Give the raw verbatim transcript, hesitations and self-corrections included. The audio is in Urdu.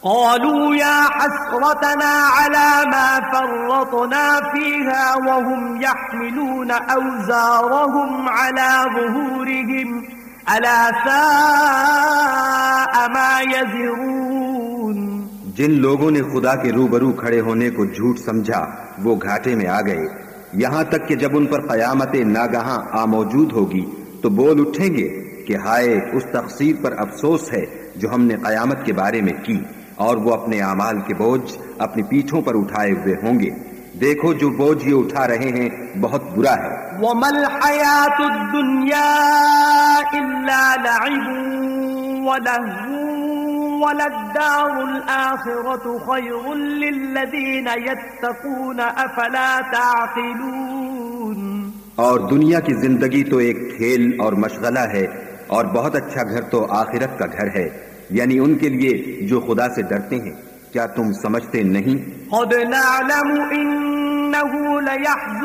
قالوا يا حسرتنا على ما فرطنا فيها وهم يحملون أوزارهم على ظهورهم ألا ساء ما يزرون. جن لوگوں نے خدا کے روبرو کھڑے ہونے کو جھوٹ سمجھا وہ گھاٹے میں آ گئے، یہاں تک کہ جب ان پر قیامت ناگہاں آ موجود ہوگی تو بول اٹھیں گے کہ ہائے اس تقصیر پر افسوس ہے جو ہم نے قیامت کے بارے میں کی، اور وہ اپنے اعمال کے بوجھ اپنی پیٹھوں پر اٹھائے ہوئے ہوں گے. دیکھو جو بوجھ یہ اٹھا رہے ہیں بہت برا ہے. وَمَا الْحَيَاةُ الدُّنْيَا إِلَّا لَعِبٌ وَلَهْوٌ وَلَلدَّارُ الْآخِرَةُ خَيْرٌ لِّلَّذِينَ يَتَّقُونَ أَفَلَا تَعْقِلُونَ. اور دنیا کی زندگی تو ایک کھیل اور مشغلہ ہے، اور بہت اچھا گھر تو آخرت کا گھر ہے، یعنی ان کے لیے جو خدا سے ڈرتے ہیں. کیا تم سمجھتے نہیں؟ قَدْ نَعْلَمُ إِنَّهُ لَيَحْزُنُكَ